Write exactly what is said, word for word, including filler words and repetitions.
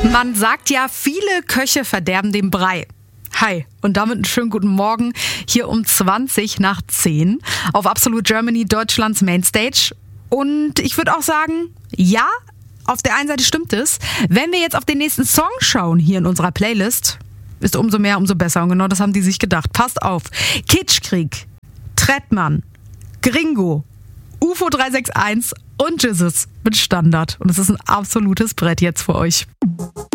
Man sagt ja, viele Köche verderben den Brei. Hi und damit einen schönen guten Morgen hier um zwanzig nach zehn auf Absolute Germany, Deutschlands Mainstage. Und ich würde auch sagen, ja, auf der einen Seite stimmt es. Wenn wir jetzt auf den nächsten Song schauen hier in unserer Playlist, ist umso mehr, umso besser. Und genau das haben die sich gedacht. Passt auf. Kitschkrieg, Trettmann, Gringo, U F O drei sechs eins und Jesus mit Standard. Und es ist ein absolutes Brett jetzt für euch.